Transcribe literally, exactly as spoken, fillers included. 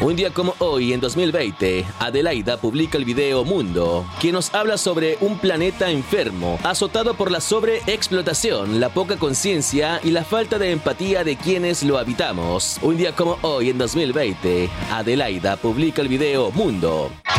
Un día como hoy, en dos mil veinte, Adelaida publica el video Mundo, que nos habla sobre un planeta enfermo, azotado por la sobreexplotación, la poca conciencia y la falta de empatía de quienes lo habitamos. Un día como hoy, en dos mil veinte, Adelaida publica el video Mundo.